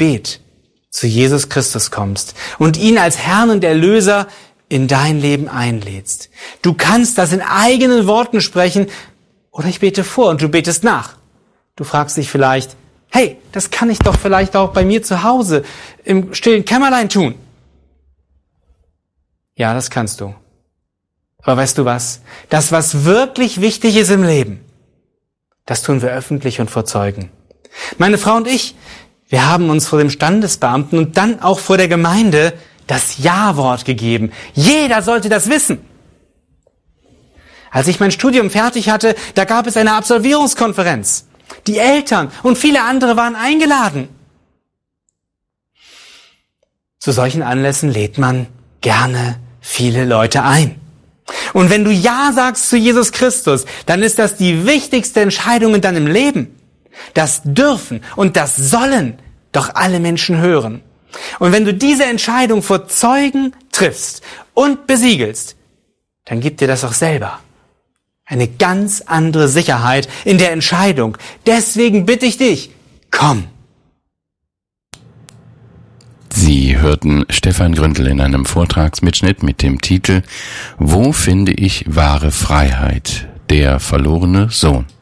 Gebet zu Jesus Christus kommst und ihn als Herrn und Erlöser in dein Leben einlädst. Du kannst das in eigenen Worten sprechen oder ich bete vor und du betest nach. Du fragst dich vielleicht, hey, das kann ich doch vielleicht auch bei mir zu Hause im stillen Kämmerlein tun. Ja, das kannst du. Aber weißt du was? Das, was wirklich wichtig ist im Leben, das tun wir öffentlich und vor Zeugen. Meine Frau und ich, wir haben uns vor dem Standesbeamten und dann auch vor der Gemeinde das Ja-Wort gegeben. Jeder sollte das wissen. Als ich mein Studium fertig hatte, da gab es eine Absolvierungskonferenz. Die Eltern und viele andere waren eingeladen. Zu solchen Anlässen lädt man gerne viele Leute ein. Und wenn du Ja sagst zu Jesus Christus, dann ist das die wichtigste Entscheidung in deinem Leben. Das dürfen und das sollen doch alle Menschen hören. Und wenn du diese Entscheidung vor Zeugen triffst und besiegelst, dann gibt dir das auch selber eine ganz andere Sicherheit in der Entscheidung. Deswegen bitte ich dich, komm. Sie hörten Stefan Gründel in einem Vortragsmitschnitt mit dem Titel »Wo finde ich wahre Freiheit? Der verlorene Sohn«.